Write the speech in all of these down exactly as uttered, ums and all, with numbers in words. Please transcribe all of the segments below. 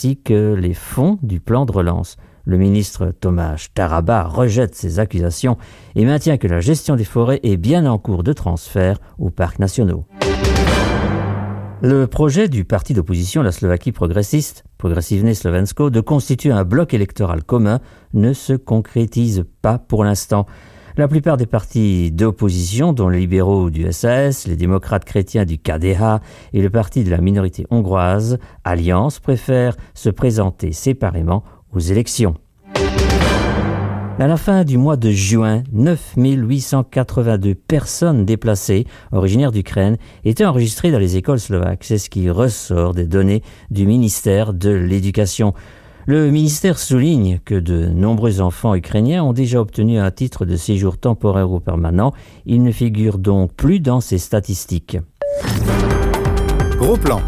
ainsi que les fonds du plan de relance. Le ministre Tomáš Taraba rejette ces accusations et maintient que la gestion des forêts est bien en cours de transfert aux parcs nationaux. Le projet du parti d'opposition, la Slovaquie progressiste, Progressivné Slovensko, de constituer un bloc électoral commun ne se concrétise pas pour l'instant. La plupart des partis d'opposition, dont les libéraux du S A S, les démocrates chrétiens du K D H et le parti de la minorité hongroise, Alliance, préfèrent se présenter séparément aux élections. À la fin du mois de juin, neuf mille huit cent quatre-vingt-deux personnes déplacées, originaires d'Ukraine, étaient enregistrées dans les écoles slovaques. C'est ce qui ressort des données du ministère de l'Éducation. Le ministère souligne que de nombreux enfants ukrainiens ont déjà obtenu un titre de séjour temporaire ou permanent. Ils ne figurent donc plus dans ces statistiques. Gros plan.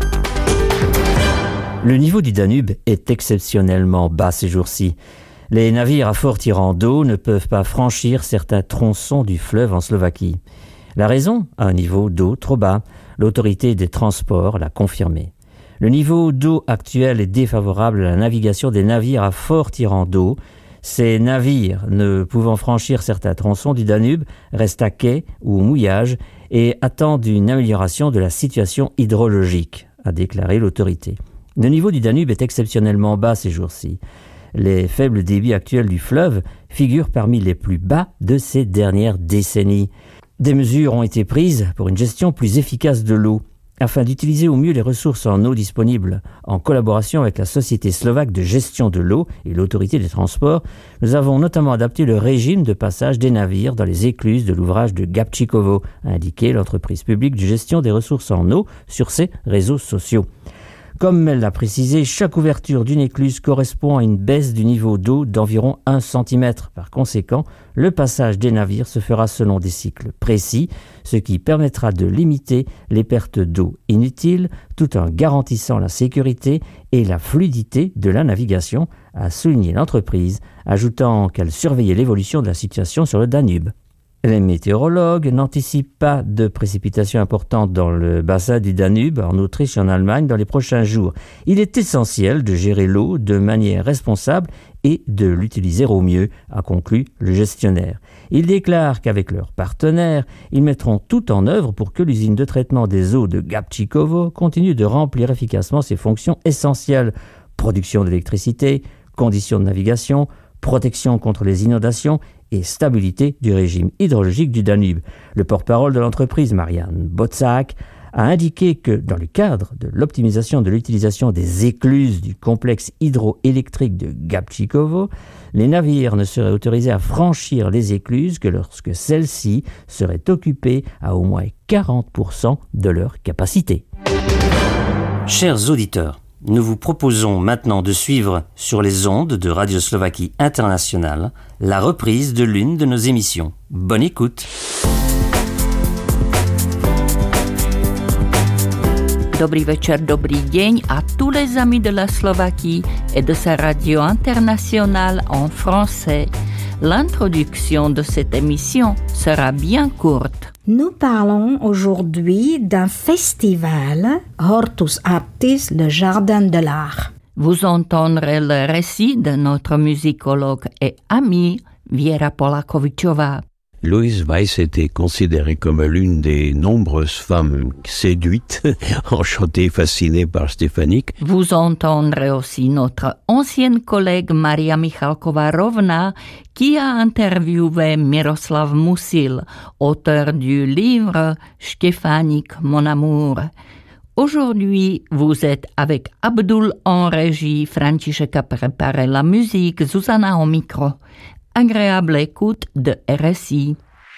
Le niveau du Danube est exceptionnellement bas ces jours-ci. Les navires à fort tirant d'eau ne peuvent pas franchir certains tronçons du fleuve en Slovaquie. La raison ? Un niveau d'eau trop bas. L'autorité des transports l'a confirmé. Le niveau d'eau actuel est défavorable à la navigation des navires à fort tirant d'eau. Ces navires, ne pouvant franchir certains tronçons du Danube, restent à quai ou au mouillage et attendent une amélioration de la situation hydrologique, a déclaré l'autorité. Le niveau du Danube est exceptionnellement bas ces jours-ci. Les faibles débits actuels du fleuve figurent parmi les plus bas de ces dernières décennies. Des mesures ont été prises pour une gestion plus efficace de l'eau, afin d'utiliser au mieux les ressources en eau disponibles. En collaboration avec la Société slovaque de gestion de l'eau et l'autorité des transports, nous avons notamment adapté le régime de passage des navires dans les écluses de l'ouvrage de Gabčíkovo, a indiqué l'entreprise publique de gestion des ressources en eau sur ses réseaux sociaux. Comme elle l'a précisé, chaque ouverture d'une écluse correspond à une baisse du niveau d'eau d'environ un centimètre. Par conséquent, le passage des navires se fera selon des cycles précis, ce qui permettra de limiter les pertes d'eau inutiles tout en garantissant la sécurité et la fluidité de la navigation, a souligné l'entreprise, ajoutant qu'elle surveillait l'évolution de la situation sur le Danube. Les météorologues n'anticipent pas de précipitations importantes dans le bassin du Danube, en Autriche et en Allemagne dans les prochains jours. Il est essentiel de gérer l'eau de manière responsable et de l'utiliser au mieux, a conclu le gestionnaire. Ils déclarent qu'avec leurs partenaires, ils mettront tout en œuvre pour que l'usine de traitement des eaux de Gabčíkovo continue de remplir efficacement ses fonctions essentielles: production d'électricité, conditions de navigation, protection contre les inondations et stabilité du régime hydrologique du Danube. Le porte-parole de l'entreprise, Marian Bocák, a indiqué que dans le cadre de l'optimisation de l'utilisation des écluses du complexe hydroélectrique de Gabčíkovo, les navires ne seraient autorisés à franchir les écluses que lorsque celles-ci seraient occupées à au moins quarante pour cent de leur capacité. Chers auditeurs, nous vous proposons maintenant de suivre sur les ondes de Radio Slovaquie Internationale la reprise de l'une de nos émissions. Bonne écoute. Dobrý večer, dobrý deň à tous les amis de la Slovaquie et de sa radio internationale en français. L'introduction de cette émission sera bien courte. Nous parlons aujourd'hui d'un festival, Hortus Artis, le Jardin de l'Art. Vous entendrez le récit de notre musicologue et amie Viera Polakovičová. Louise Weiss était considérée comme l'une des nombreuses femmes séduites, enchantées, fascinées par Stefanik. Vous entendrez aussi notre ancienne collègue Maria Michalková-Rovná qui a interviewé Miroslav Musil, auteur du livre Stefanik, mon amour. Aujourd'hui, vous êtes avec Abdul en régie, František a préparé la musique, Zuzana au micro. Agréable écoute de R S I.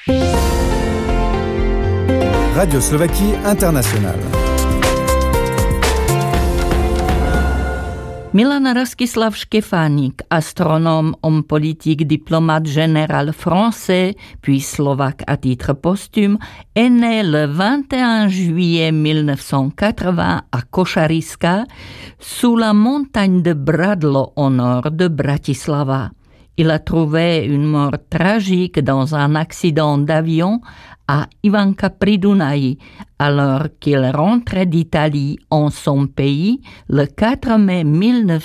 Radio Slovaquie Internationale. Milan Rastislav Štefánik, astronome, homme politique, diplomate général français, puis slovaque à titre posthume, est né le vingt et un juillet mille neuf cent quatre-vingts à Košariska, sous la montagne de Bradlo au nord de Bratislava. Il a trouvé une mort tragique dans un accident d'avion à Ivanka pri Dunaji, alors qu'il rentrait d'Italie en son pays le quatre mai mille neuf